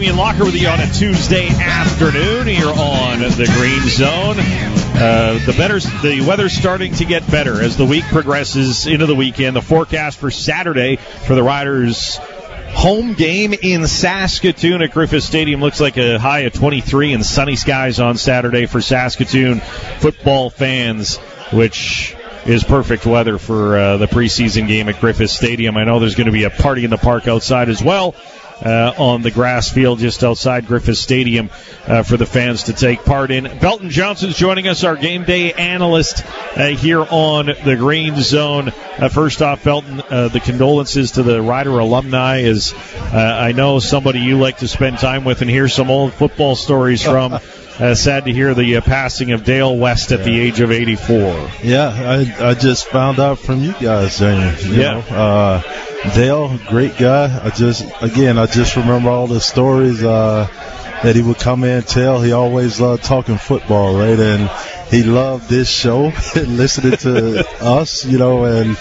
Damian Locker with you on a Tuesday afternoon here on the Green Zone. The weather's starting to get better as the week progresses into the weekend. The forecast for Saturday for the Riders' home game in Saskatoon at Griffith Stadium looks like a high of 23 and sunny skies on Saturday for Saskatoon football fans, which is perfect weather for the preseason game at Griffith Stadium. I know there's going to be a party in the park outside as well on the grass field just outside Griffith Stadium for the fans to take part in. Belton Johnson's joining us, our game day analyst here on the Green Zone. First off, Belton, the condolences to the Rider alumni, as I know somebody you like to spend time with and hear some old football stories from. Sad to hear the passing of Dale West at the age of 84. Yeah, I just found out from you guys, James. You know, Dale, great guy. I just remember all the stories that he would come in and tell. He always loved talking football, right? And he loved this show and listening to us, you know, and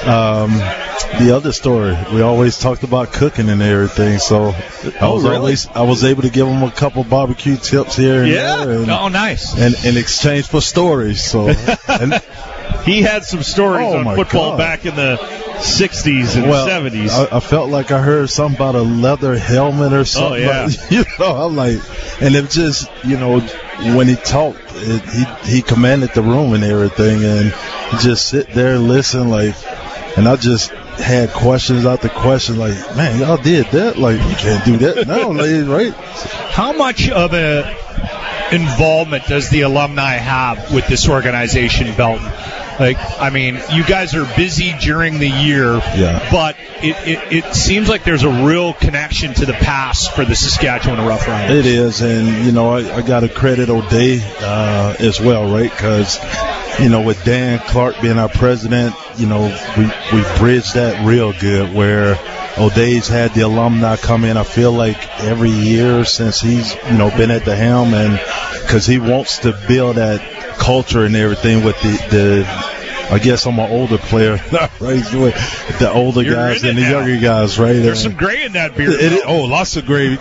the other story, we always talked about cooking and everything. So I was able to give him a couple barbecue tips here and there. And, nice. And in exchange for stories. So and, he had some stories on football back in the 60s and 70s. I felt like I heard something about a leather helmet or something. Oh, yeah. You know, I'm like, and it just, you know, when he talked, he commanded the room and everything, and just sit there and listen, like, and I just had questions after questions, like, man, y'all did that? Like, you can't do that. No, like, right? How much of a involvement does the alumni have with this organization, Belton? Like, I mean, you guys are busy during the year, but it seems like there's a real connection to the past for the Saskatchewan Roughriders. It is, and, you know, I got to credit O'Day as well, right? Because, you know, with Dan Clark being our president, you know, we bridged that real good where O'Day's had the alumni come in, I feel like, every year since he's, you know, been at the helm, and because he wants to build that culture and everything with the I guess I'm an older player, right? The older guys and the younger guys, right? There's some gray in that beard. Lots of gray.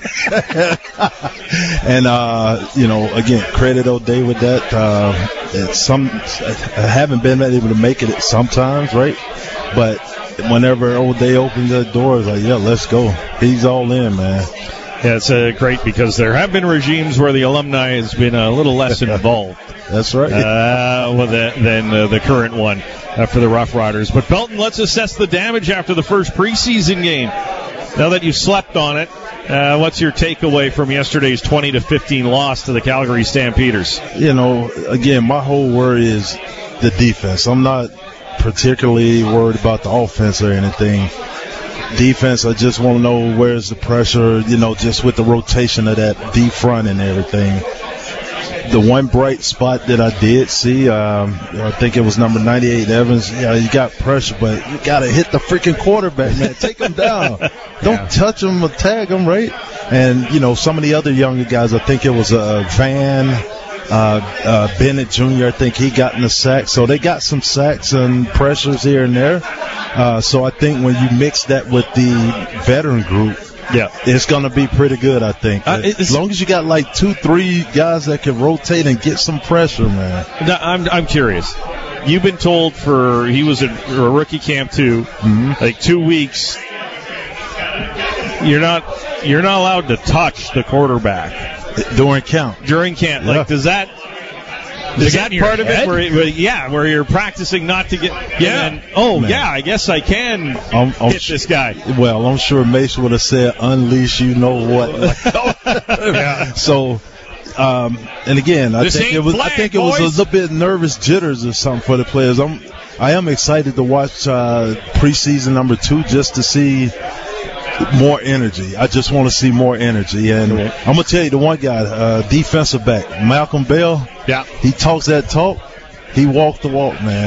And, you know, again, credit O'Day with that. I haven't been able to make it sometimes, right? But whenever O'Day opens the doors, like, yeah, let's go. He's all in, man. Yeah, it's great because there have been regimes where the alumni has been a little less involved. That's right. Than the current one for the Rough Riders. But Belton, let's assess the damage after the first preseason game. Now that you've slept on it, what's your takeaway from yesterday's 20-15 loss to the Calgary Stampeders? You know, again, my whole worry is the defense. I'm not particularly worried about the offense or anything. Defense, I just want to know where's the pressure, you know, just with the rotation of that D front and everything. The one bright spot that I did see, I think it was number 98, Evans. Yeah, you got pressure, but you got to hit the freaking quarterback, man. Take him down. Don't touch him or tag him, right? And, you know, some of the other younger guys, I think it was Van Bennett Jr., I think he got in the sack. So they got some sacks and pressures here and there. So I think when you mix that with the veteran group, it's going to be pretty good, I think. As long as you got like 2-3 guys that can rotate and get some pressure, man. I'm curious. You've been told he was at a rookie camp too, like 2 weeks. You're not allowed to touch the quarterback during camp. Like, is that part of it? Where you're practicing not to get. I guess I can hit this guy. Well, I'm sure Mace would have said, "Unleash, you know what." So, and again, I think it was a little bit nervous jitters or something for the players. I am excited to watch preseason number 2 just to see more energy. I just want to see more energy. And I'm going to tell you, the one guy, defensive back, Malcolm Bell, he talks that talk. He walked the walk, man.